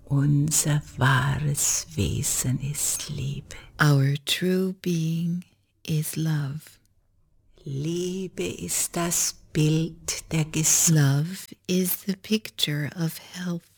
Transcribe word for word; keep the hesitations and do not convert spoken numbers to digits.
Unser wahres Wesen ist Liebe. Our true being is love. Liebe ist das Bild der Gesundheit. Love is the picture of health.